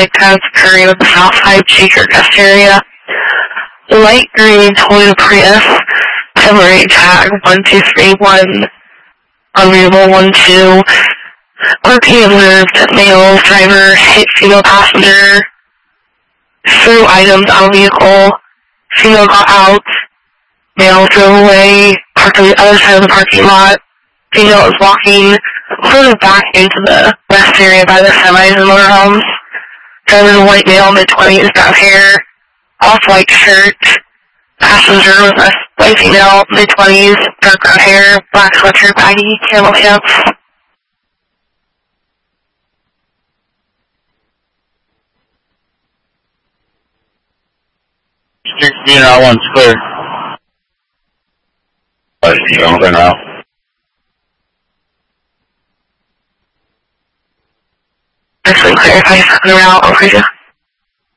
traffic trends occurring with the Southside Shaker Guest area. The light green Toyota Prius, Temporary tag 1231, unreadable 12. RP observed male driver hit female passenger, threw items out of vehicle, female got out, male drove away, parked on the other side of the parking lot, female is walking further back into the west area by the semis and motorhomes. Driver is a white male, mid-20s, brown hair, off-white shirt. Passenger was a white female, mid-20s, dark brown hair, black sweatshirt, baggy, camel pants. 16 out, one's clear. You going clear now? Actually, clear if I fucking around, I'll